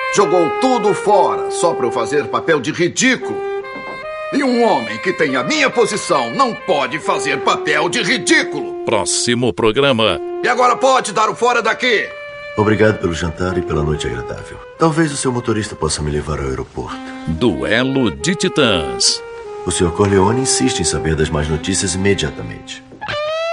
Jogou tudo fora só para eu fazer papel de ridículo. E um homem que tem a minha posição não pode fazer papel de ridículo. Próximo programa. E agora pode dar o fora daqui. Obrigado pelo jantar e pela noite agradável. Talvez o seu motorista possa me levar ao aeroporto. Duelo de Titãs. O Sr. Corleone insiste em saber das más notícias imediatamente.